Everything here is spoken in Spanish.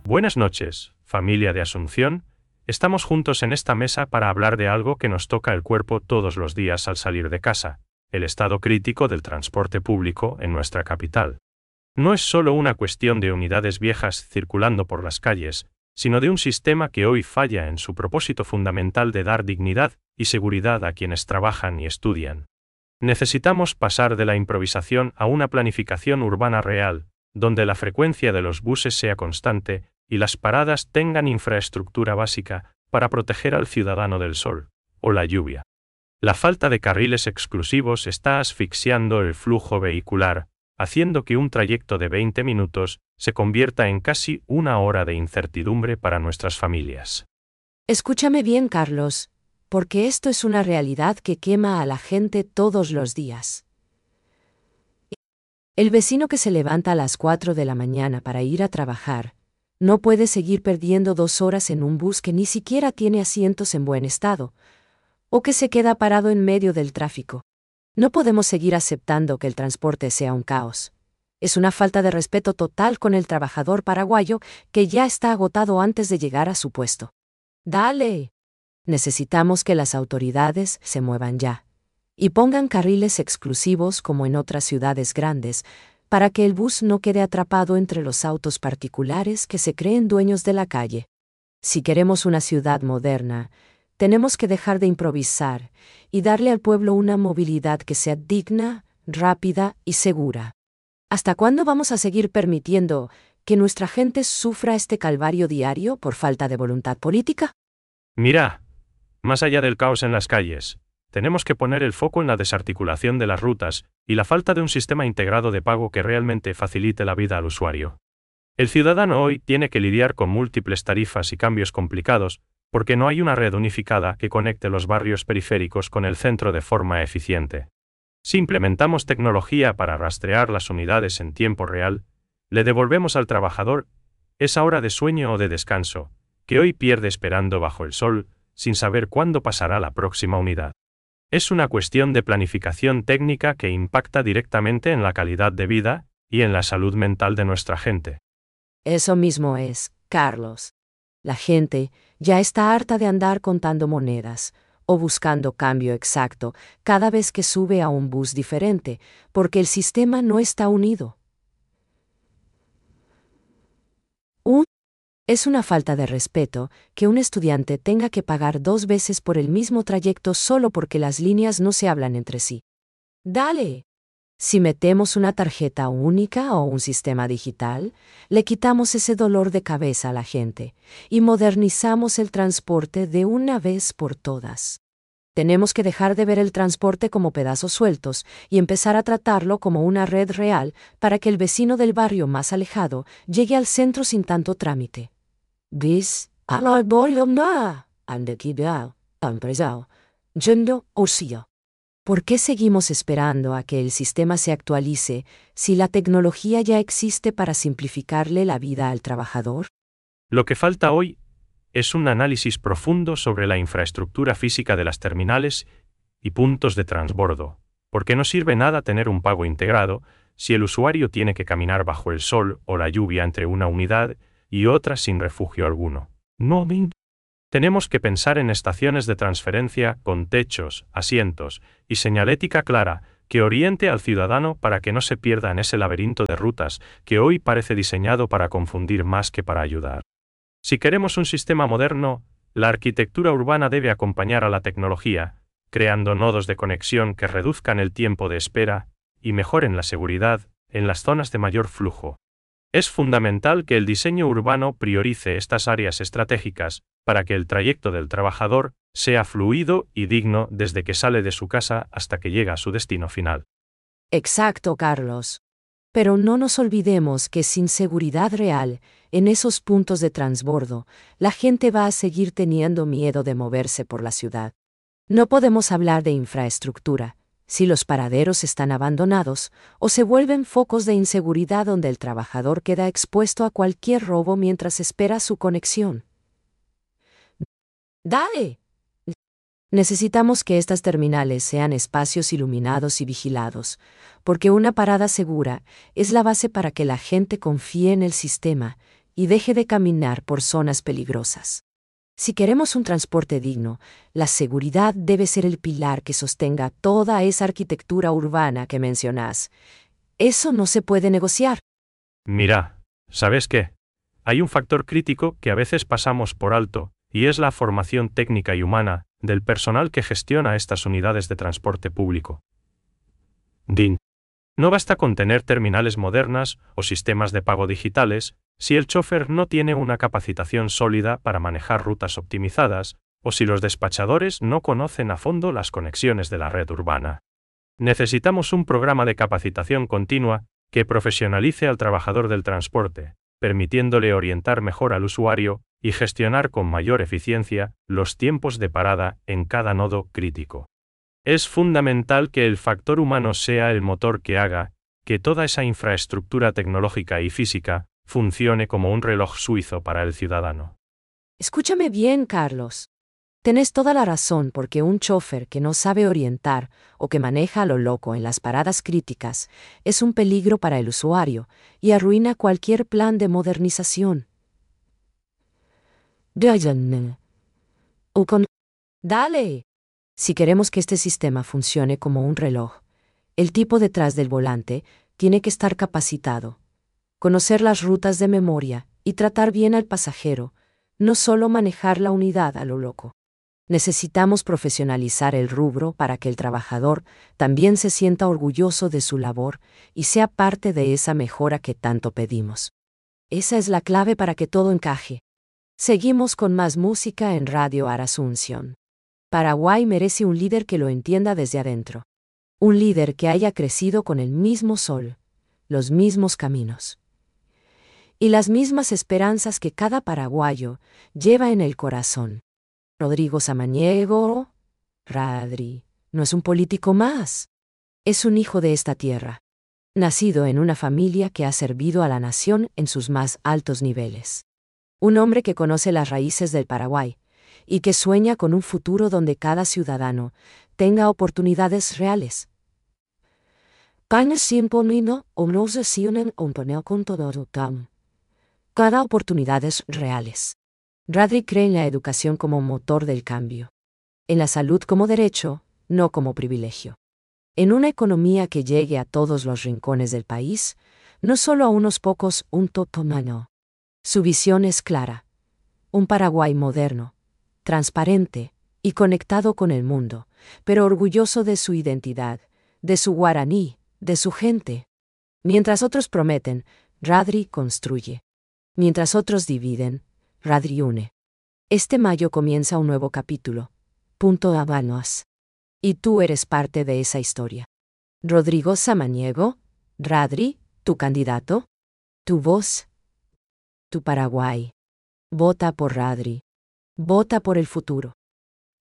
Buenas noches, familia de Asunción. Estamos juntos en esta mesa para hablar de algo que nos toca el cuerpo todos los días al salir de casa, el estado crítico del transporte público en nuestra capital. No es solo una cuestión de unidades viejas circulando por las calles, sino de un sistema que hoy falla en su propósito fundamental de dar dignidad y seguridad a quienes trabajan y estudian. Necesitamos pasar de la improvisación a una planificación urbana real, donde la frecuencia de los buses sea constante y las paradas tengan infraestructura básica para proteger al ciudadano del sol o la lluvia. La falta de carriles exclusivos está asfixiando el flujo vehicular, haciendo que un trayecto de 20 minutos se convierta en casi una hora de incertidumbre para nuestras familias. Escúchame bien, Carlos, porque esto es una realidad que quema a la gente todos los días. El vecino que se levanta a las 4 de la mañana para ir a trabajar, no puede seguir perdiendo 2 horas en un bus que ni siquiera tiene asientos en buen estado, o que se queda parado en medio del tráfico. No podemos seguir aceptando que el transporte sea un caos. Es una falta de respeto total con el trabajador paraguayo que ya está agotado antes de llegar a su puesto. ¡Dale! Necesitamos que las autoridades se muevan ya y pongan carriles exclusivos como en otras ciudades grandes, para que el bus no quede atrapado entre los autos particulares que se creen dueños de la calle. Si queremos una ciudad moderna, tenemos que dejar de improvisar y darle al pueblo una movilidad que sea digna, rápida y segura. ¿Hasta cuándo vamos a seguir permitiendo que nuestra gente sufra este calvario diario por falta de voluntad política? Mira, más allá del caos en las calles, tenemos que poner el foco en la desarticulación de las rutas y la falta de un sistema integrado de pago que realmente facilite la vida al usuario. El ciudadano hoy tiene que lidiar con múltiples tarifas y cambios complicados porque no hay una red unificada que conecte los barrios periféricos con el centro de forma eficiente. Si implementamos tecnología para rastrear las unidades en tiempo real, le devolvemos al trabajador esa hora de sueño o de descanso, que hoy pierde esperando bajo el sol, sin saber cuándo pasará la próxima unidad. Es una cuestión de planificación técnica que impacta directamente en la calidad de vida y en la salud mental de nuestra gente. Eso mismo es, Carlos. La gente ya está harta de andar contando monedas o buscando cambio exacto cada vez que sube a un bus diferente, porque el sistema no está unido. Es una falta de respeto que un estudiante tenga que pagar 2 veces por el mismo trayecto solo porque las líneas no se hablan entre sí. ¡Dale! Si metemos una tarjeta única o un sistema digital, le quitamos ese dolor de cabeza a la gente y modernizamos el transporte de una vez por todas. Tenemos que dejar de ver el transporte como pedazos sueltos y empezar a tratarlo como una red real para que el vecino del barrio más alejado llegue al centro sin tanto trámite. ¿Ves? ¿Por qué seguimos esperando a que el sistema se actualice si la tecnología ya existe para simplificarle la vida al trabajador? Lo que falta hoy es un análisis profundo sobre la infraestructura física de las terminales y puntos de transbordo, porque no sirve nada tener un pago integrado si el usuario tiene que caminar bajo el sol o la lluvia entre una unidad y otra sin refugio alguno. No, tenemos que pensar en estaciones de transferencia con techos, asientos y señalética clara que oriente al ciudadano para que no se pierda en ese laberinto de rutas que hoy parece diseñado para confundir más que para ayudar. Si queremos un sistema moderno, la arquitectura urbana debe acompañar a la tecnología, creando nodos de conexión que reduzcan el tiempo de espera y mejoren la seguridad en las zonas de mayor flujo. Es fundamental que el diseño urbano priorice estas áreas estratégicas para que el trayecto del trabajador sea fluido y digno desde que sale de su casa hasta que llega a su destino final. Exacto, Carlos. Pero no nos olvidemos que sin seguridad real, en esos puntos de transbordo, la gente va a seguir teniendo miedo de moverse por la ciudad. No podemos hablar de infraestructura si los paraderos están abandonados o se vuelven focos de inseguridad donde el trabajador queda expuesto a cualquier robo mientras espera su conexión. ¡Dale! Necesitamos que estas terminales sean espacios iluminados y vigilados, porque una parada segura es la base para que la gente confíe en el sistema y deje de caminar por zonas peligrosas. Si queremos un transporte digno, la seguridad debe ser el pilar que sostenga toda esa arquitectura urbana que mencionas. Eso no se puede negociar. Mira, ¿sabes qué? Hay un factor crítico que a veces pasamos por alto, y es la formación técnica y humana del personal que gestiona estas unidades de transporte público. DIN. No basta con tener terminales modernas o sistemas de pago digitales si el chofer no tiene una capacitación sólida para manejar rutas optimizadas o si los despachadores no conocen a fondo las conexiones de la red urbana. Necesitamos un programa de capacitación continua que profesionalice al trabajador del transporte, permitiéndole orientar mejor al usuario y gestionar con mayor eficiencia los tiempos de parada en cada nodo crítico. Es fundamental que el factor humano sea el motor que haga que toda esa infraestructura tecnológica y física funcione como un reloj suizo para el ciudadano. Escúchame bien, Carlos. Tenés toda la razón porque un chofer que no sabe orientar o que maneja a lo loco en las paradas críticas es un peligro para el usuario y arruina cualquier plan de modernización. Dale. Si queremos que este sistema funcione como un reloj, el tipo detrás del volante tiene que estar capacitado, conocer las rutas de memoria y tratar bien al pasajero, no solo manejar la unidad a lo loco. Necesitamos profesionalizar el rubro para que el trabajador también se sienta orgulloso de su labor y sea parte de esa mejora que tanto pedimos. Esa es la clave para que todo encaje. Seguimos con más música en Radio Asunción. Paraguay merece un líder que lo entienda desde adentro. Un líder que haya crecido con el mismo sol, los mismos caminos y las mismas esperanzas que cada paraguayo lleva en el corazón. Rodrigo Samaniego, Radri, no es un político más. Es un hijo de esta tierra, nacido en una familia que ha servido a la nación en sus más altos niveles. Un hombre que conoce las raíces del Paraguay y que sueña con un futuro donde cada ciudadano tenga oportunidades reales. Cada oportunidades reales. Radri cree en la educación como motor del cambio. En la salud como derecho, no como privilegio. En una economía que llegue a todos los rincones del país, no solo a unos pocos, un totomano. Su visión es clara. Un Paraguay moderno, transparente y conectado con el mundo, pero orgulloso de su identidad, de su guaraní, de su gente. Mientras otros prometen, Radri construye. Mientras otros dividen, Radri une. Este mayo comienza un nuevo capítulo. Punto Habanos. Y tú eres parte de esa historia. Rodrigo Samaniego, Radri, tu candidato, tu voz, tu Paraguay. Vota por Radri. Vota por el futuro.